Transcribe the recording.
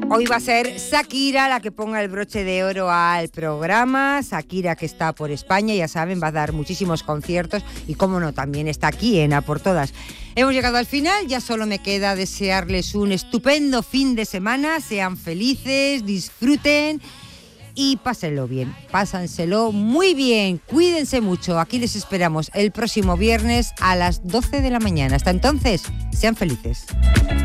Hoy va a ser Shakira la que ponga el broche de oro al programa. Shakira, que está por España, ya saben, va a dar muchísimos conciertos y, cómo no, también está aquí en A por Todas. Hemos llegado al final, ya solo me queda desearles un estupendo fin de semana. Sean felices, disfruten y pásenlo bien, pásenselo muy bien, cuídense mucho. Aquí les esperamos el próximo viernes a las 12 de la mañana. Hasta entonces, sean felices.